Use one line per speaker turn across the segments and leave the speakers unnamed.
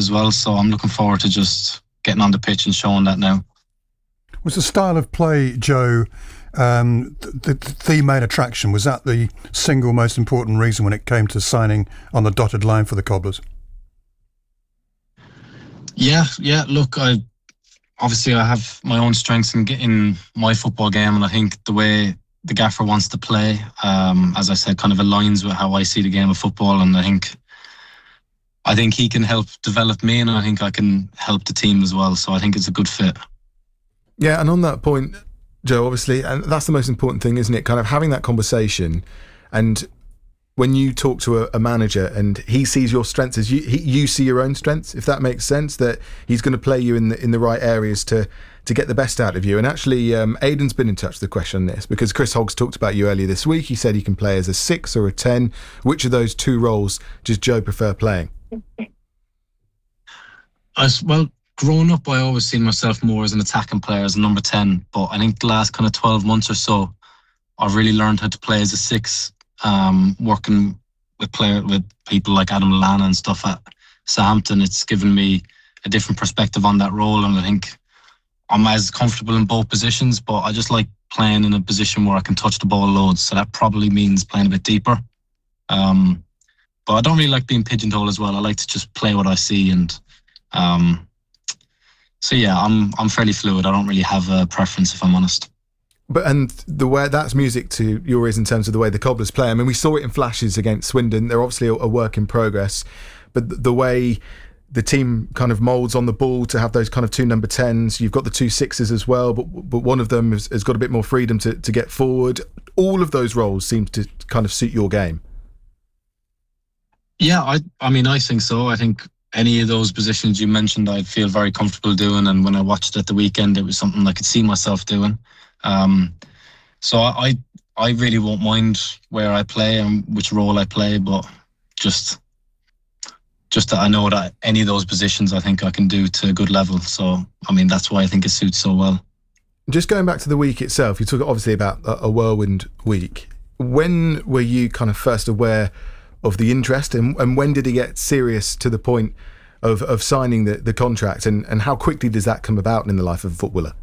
as well. So I'm looking forward to just getting on the pitch and showing that now.
Was the style of play, Joe, the main attraction? Was that the single most important reason when it came to signing on the dotted line for the Cobblers?
Yeah. Look, I have my own strengths in my football game, and I think the way the gaffer wants to play, as I said, kind of aligns with how I see the game of football, and I think he can help develop me, and I think I can help the team as well. So I think it's a good fit.
Yeah, and on that point, Joe, obviously, and that's the most important thing, isn't it? Kind of having that conversation, and when you talk to a manager and he sees your strengths as you see your own strengths, if that makes sense, that he's going to play you in the right areas to get the best out of you. And actually, Aidan's been in touch with the question on this because Chris Hoggs talked about you earlier this week. He said he can play as a 6 or a 10. Which of those two roles does Joe prefer playing?
Well, growing up, I always seen myself more as an attacking player, as a number 10. But I think the last kind of 12 months or so, I've really learned how to play as a 6. Working with people like Adam Lallana and stuff at Southampton, it's given me a different perspective on that role, and I think I'm as comfortable in both positions, but I just like playing in a position where I can touch the ball loads, so that probably means playing a bit deeper. But I don't really like being pigeonholed as well. I like to just play what I see, and so yeah, I'm fairly fluid. I don't really have a preference, if I'm honest.
And the way that's music to your ears in terms of the way the Cobblers play. I mean, we saw it in flashes against Swindon. They're obviously a work in progress, but the way the team kind of moulds on the ball to have those kind of two number 10s, you've got the two 6s as well, but one of them has got a bit more freedom to get forward. All of those roles seem to kind of suit your game.
Yeah, I mean, I think so. I think any of those positions you mentioned, I'd feel very comfortable doing, and when I watched it at the weekend, it was something I could see myself doing. So I really won't mind where I play and which role I play, but just that I know that any of those positions I think I can do to a good level. So, I mean, that's why I think it suits so well.
Just going back to the week itself, you talk obviously about a whirlwind week. When were you kind of first aware of the interest, and when did it get serious to the point of signing the contract, and how quickly does that come about in the life of a footballer?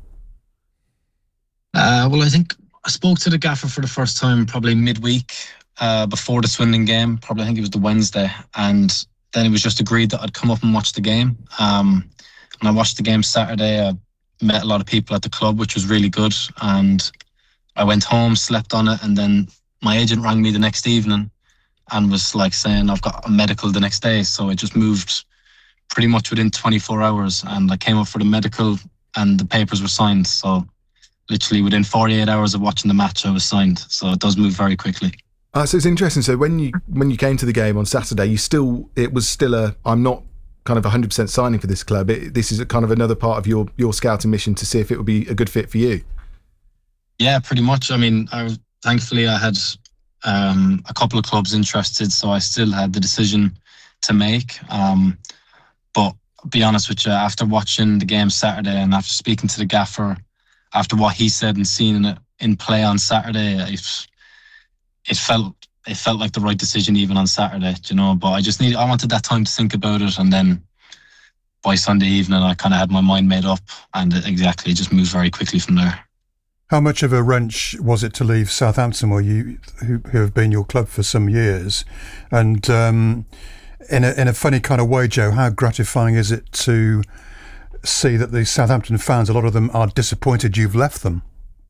Well, I think I spoke to the gaffer for the first time probably midweek before the Swindon game. I think it was the Wednesday, and then it was just agreed that I'd come up and watch the game. And I watched the game Saturday. I met a lot of people at the club, which was really good. And I went home, slept on it, and then my agent rang me the next evening and was like saying I've got a medical the next day. So it just moved pretty much within 24 hours, and I came up for the medical and the papers were signed. So literally within 48 hours of watching the match, I was signed. So it does move very quickly.
So it's interesting. So when you came to the game on Saturday, it was still I'm not kind of 100% signing for this club. This is a kind of another part of your scouting mission to see if it would be a good fit for you. Yeah,
pretty much. I mean, thankfully I had a couple of clubs interested, so I still had the decision to make. But I'll be honest with you, after watching the game Saturday and after speaking to the gaffer, after what he said and seeing it in play on Saturday, it felt like the right decision even on Saturday, you know. But I wanted that time to think about it, and then by Sunday evening I kind of had my mind made up, and it just moved very quickly from there.
How much of a wrench was it to leave Southampton, who have been your club for some years, and in a funny kind of way, Joe, how gratifying is it to see that the Southampton fans, a lot of them are disappointed you've left them?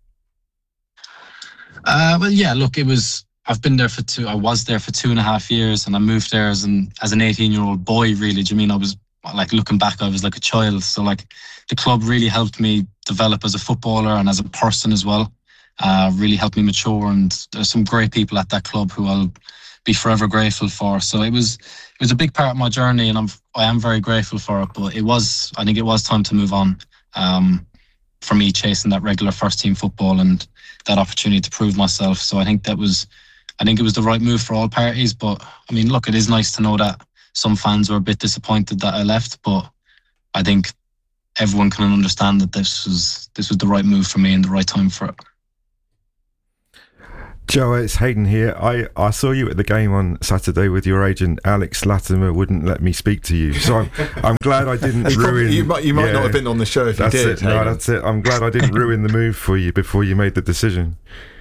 Well, yeah, look, I was there for 2.5 years, and I moved there as an 18-year-old boy, really. Do you mean I was, like, looking back, I was like a child. So, like, the club really helped me develop as a footballer and as a person as well. Really helped me mature, and there's some great people at that club who I'll be forever grateful for. So it was a big part of my journey, and I am very grateful for it. But I think it was time to move on. For me, chasing that regular first team football and that opportunity to prove myself. So I think it was the right move for all parties. But I mean, look, it is nice to know that some fans were a bit disappointed that I left, but I think everyone can understand that this was the right move for me and the right time for it.
Joe, it's Hayden here. I saw you at the game on Saturday with your agent. Alex Latimer wouldn't let me speak to you, so I'm glad I didn't ruin.
You might not have been on the show if you did.
No, that's it. I'm glad I didn't ruin the move for you before you made the decision.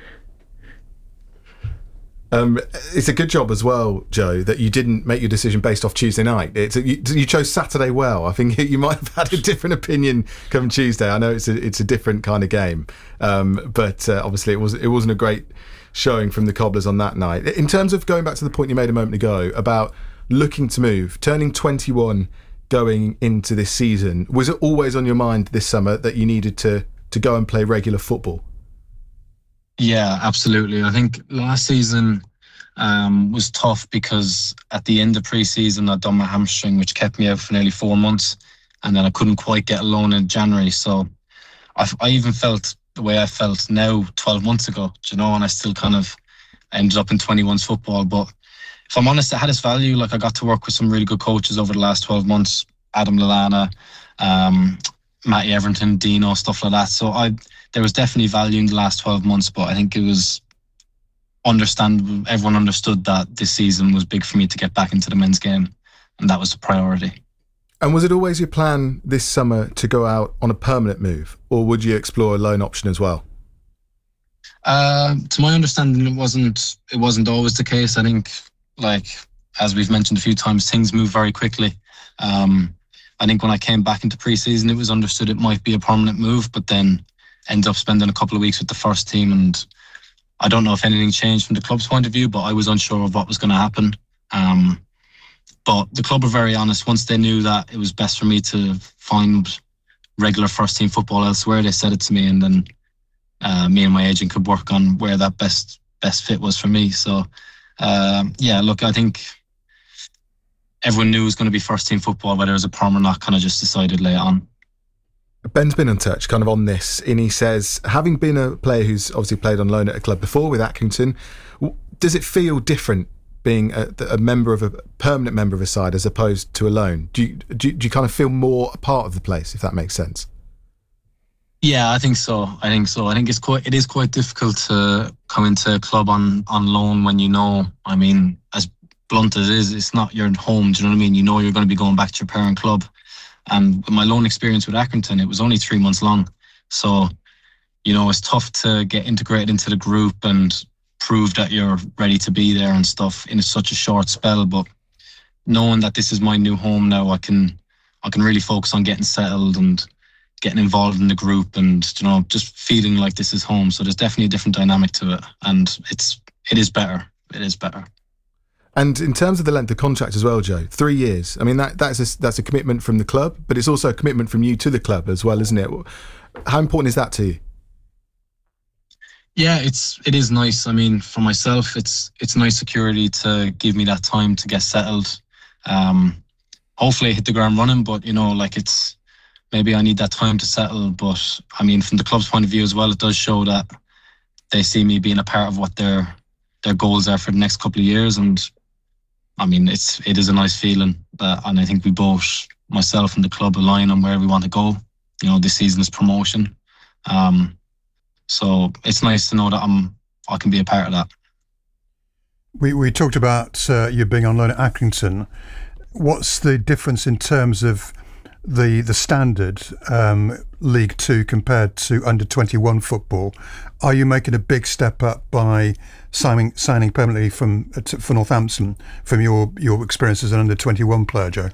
It's a good job as well, Joe, that you didn't make your decision based off Tuesday night. You chose Saturday well. I think you might have had a different opinion come Tuesday. I know it's a different kind of game, but obviously it wasn't a great showing from the Cobblers on that night. In terms of going back to the point you made a moment ago about looking to move, turning 21 going into this season, was it always on your mind this summer that you needed to go and play regular football?
Yeah, absolutely. I think last season was tough because at the end of pre-season I'd done my hamstring, which kept me out for nearly 4 months, and then I couldn't quite get a loan in January. So I even felt the way I felt now 12 months ago, and I still kind of ended up in 21's football. But if I'm honest, it had its value. Like, I got to work with some really good coaches over the last 12 months, Adam Lallana, Matty Everton, Dino, stuff like that. So there was definitely value in the last 12 months, but I think it was understandable. Everyone understood that this season was big for me to get back into the men's game, and that was the priority.
And was it always your plan this summer to go out on a permanent move, or would you explore a loan option as well?
To my understanding, it wasn't always the case. I think, like, as we've mentioned a few times, things move very quickly. I think when I came back into pre-season, it was understood it might be a permanent move, but then ended up spending a couple of weeks with the first team, and I don't know if anything changed from the club's point of view, but I was unsure of what was going to happen. But the club were very honest. Once they knew that it was best for me to find regular first team football elsewhere, they said it to me, and then me and my agent could work on where that best fit was for me. So look, I think everyone knew it was going to be first team football, whether it was a perm or not, kind of just decided late on.
Ben's been in touch kind of on this, and he says, having been a player who's obviously played on loan at a club before with Accrington, does it feel different being a permanent member of a side as opposed to a loan? Do you kind of feel more a part of the place, if that makes sense?
Yeah, I think so. I think it is quite difficult to come into a club on loan when I mean, as blunt as it is, it's not your home. Do you know what I mean? You're going to be going back to your parent club. And my loan experience with Accrington, it was only 3 months long. So, it's tough to get integrated into the group and prove that you're ready to be there and stuff in such a short spell. But knowing that this is my new home now, I can really focus on getting settled and getting involved in the group and, just feeling like this is home. So there's definitely a different dynamic to it. And it is better. It is better.
And in terms of the length of contract as well, Joe, 3 years. I mean, that's a commitment from the club, but it's also a commitment from you to the club as well, isn't it? How important is that to you?
Yeah, it is nice. I mean, for myself, it's nice security to give me that time to get settled. Hopefully I hit the ground running, but maybe I need that time to settle. But I mean, from the club's point of view as well, it does show that they see me being a part of what their goals are for the next couple of years. And I mean, it is a nice feeling and I think we both, myself and the club, align on where we want to go. This season is promotion. So it's nice to know that I can be a part of that.
We talked about you being on loan at Accrington. What's the difference in terms of the standard League Two compared to under 21 football? Are you making a big step up by signing permanently for Northampton from your experience as an under 21 player, Joe?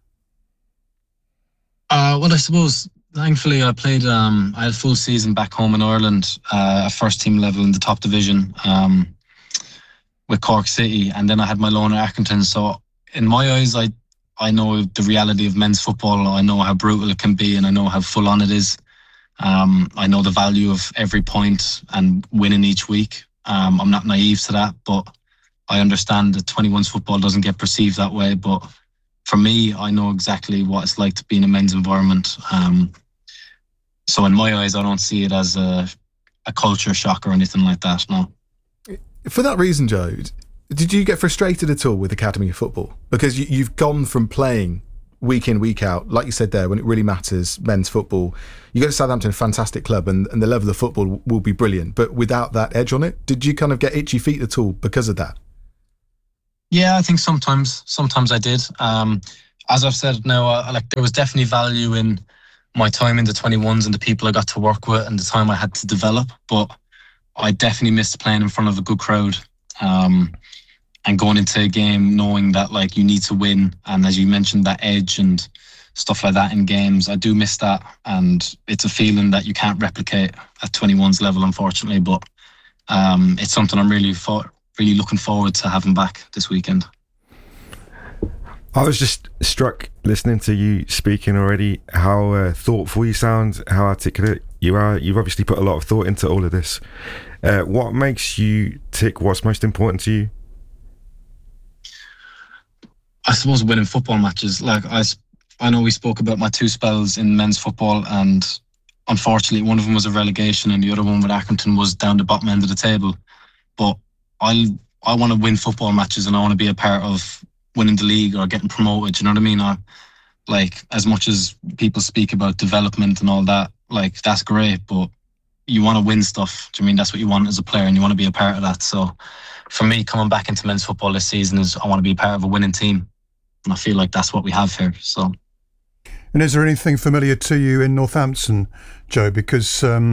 Well, I suppose thankfully I played. I had a full season back home in Ireland, at first team level in the top division with Cork City, and then I had my loan at Accrington. So in my eyes, I know the reality of men's football. I know how brutal it can be, and I know how full on it is. I know the value of every point and winning each week. I'm not naive to that, but I understand that 21's football doesn't get perceived that way. But for me, I know exactly what it's like to be in a men's environment. So in my eyes, I don't see it as a culture shock or anything like that, no.
For that reason, Joe, did you get frustrated at all with academy football? Because you've gone from playing week in, week out, like you said there, when it really matters, men's football, you go to Southampton, a fantastic club, and the level of football will be brilliant. But without that edge on it, did you kind of get itchy feet at all because of that?
Yeah, I think sometimes I did. As I've said now, like there was definitely value in my time in the 21s and the people I got to work with and the time I had to develop. But I definitely missed playing in front of a good crowd. And going into a game knowing that like you need to win, and as you mentioned, that edge and stuff like that in games, I do miss that, and it's a feeling that you can't replicate at 21's level, unfortunately. But it's something I'm really looking forward to having back this weekend.
I was just struck listening to you speaking already, how thoughtful you sound, how articulate you are. You've obviously put a lot of thought into all of this. What makes you tick? What's most important to you?
I suppose winning football matches. Like I know we spoke about my 2 spells in men's football, and unfortunately one of them was a relegation and the other one with Accrington was down the bottom end of the table. But I want to win football matches, and I want to be a part of winning the league or getting promoted. You know what I mean? Like, as much as people speak about development and all that, like that's great, but you want to win stuff. Do you mean that's what you want as a player, and you want to be a part of that? So for me, coming back into men's football this season is I want to be a part of a winning team. And I feel like that's what we have here. So,
and is there anything familiar to you in Northampton, Joe? Because